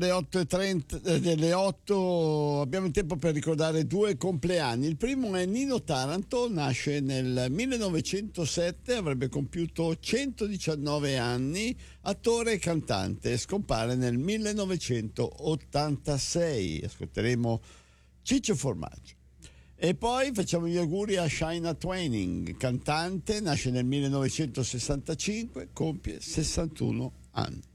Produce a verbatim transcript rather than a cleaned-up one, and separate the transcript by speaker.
Speaker 1: Le otto e trenta delle otto abbiamo il tempo per ricordare due compleanni. Il primo è Nino Taranto, nasce nel millenovecentosette, avrebbe compiuto centodiciannove anni, attore e cantante, scompare nel millenovecentottantasei. Ascolteremo Ciccio Formaggio. E poi facciamo gli auguri a Shania Twain, cantante, nasce nel millenovecentosessantacinque, compie sessantuno anni.